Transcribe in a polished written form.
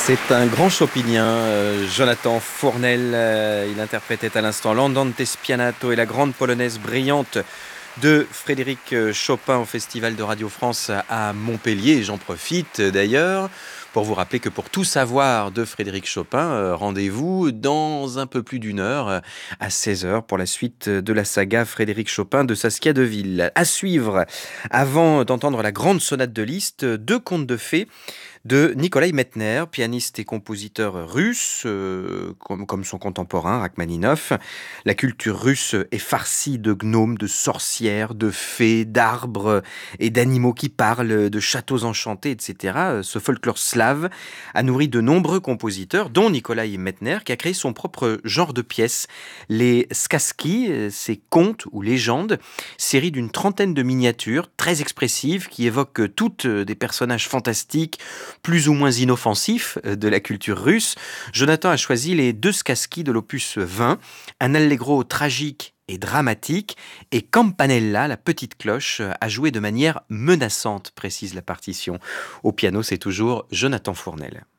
C'est un grand chopinien, Jonathan Fournel. Il interprétait à l'instant l'Andante Spianato et la grande polonaise brillante de Frédéric Chopin au Festival de Radio France à Montpellier. J'en profite d'ailleurs pour vous rappeler que pour tout savoir de Frédéric Chopin, rendez-vous dans un peu plus d'une heure à 16 heures pour la suite de la saga Frédéric Chopin de Saskia Deville. À suivre, avant d'entendre la grande sonate de Liszt, deux contes de fées de Nikolai Medtner, pianiste et compositeur russe, comme son contemporain Rachmaninov. La culture russe est farcie de gnomes, de sorcières, de fées, d'arbres et d'animaux qui parlent, de châteaux enchantés, etc. Ce folklore slave a nourri de nombreux compositeurs, dont Nikolai Medtner, qui a créé son propre genre de pièces, les skaski, ces contes ou légendes, série d'une trentaine de miniatures très expressives qui évoquent toutes des personnages fantastiques, plus ou moins inoffensifs de la culture russe. Jonathan a choisi les deux skaski de l'opus 20, un allegro tragique et dramatique, et Campanella, la petite cloche, a joué de manière menaçante, précise la partition. Au piano, c'est toujours Jonathan Fournel.